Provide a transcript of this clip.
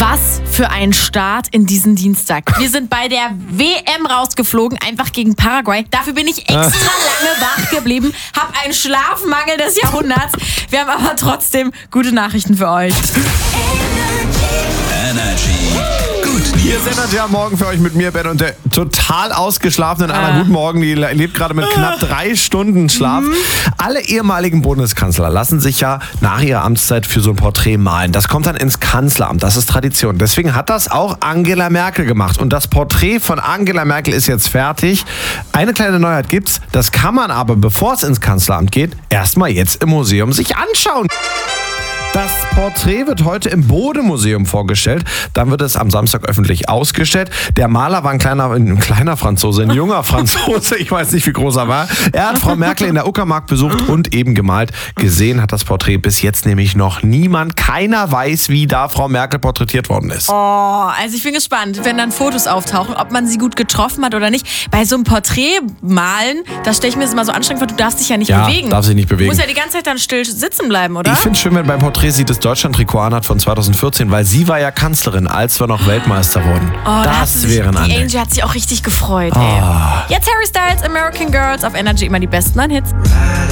Was für ein Start in diesen Dienstag. Wir sind bei der WM rausgeflogen, einfach gegen Paraguay. Dafür bin ich extra lange wach geblieben, habe einen Schlafmangel des Jahrhunderts. Wir haben aber trotzdem gute Nachrichten für euch. Energy. Good Hier News. ist Energy am Morgen für euch mit mir, Ben, und der total ausgeschlafenen Anna. Guten Morgen, die lebt gerade mit knapp 3 Stunden Schlaf. Alle ehemaligen Bundeskanzler lassen sich ja nach ihrer Amtszeit für so ein Porträt malen. Das kommt dann ins Kanzleramt, das ist Tradition. Deswegen hat das auch Angela Merkel gemacht. Und das Porträt von Angela Merkel ist jetzt fertig. Eine kleine Neuheit gibt's, das kann man aber, bevor es ins Kanzleramt geht, erstmal jetzt im Museum sich anschauen. Das Porträt wird heute im Bode-Museum vorgestellt. Dann wird es am Samstag öffentlich ausgestellt. Der Maler war ein kleiner Franzose, ein junger Franzose. Ich weiß nicht, wie groß er war. Er hat Frau Merkel in der Uckermark besucht und eben gemalt. Gesehen hat das Porträt bis jetzt nämlich noch niemand. Keiner weiß, wie da Frau Merkel porträtiert worden ist. Oh, also ich bin gespannt, wenn dann Fotos auftauchen, ob man sie gut getroffen hat oder nicht. Bei so einem Porträt malen, da stelle ich mir das immer so anstrengend vor, du darfst dich ja nicht bewegen. Darf sich nicht bewegen. Du musst ja die ganze Zeit dann still sitzen bleiben, oder? Ich finde es schön, wenn beim Porträt sie das Deutschland-Trikot anhat von 2014, weil sie war ja Kanzlerin, als wir noch Weltmeister wurden. Das wäre ein Die Andenken. Angie hat sich auch richtig gefreut, ey. Jetzt Harry Styles, American Girls auf Energy, immer die besten Hits.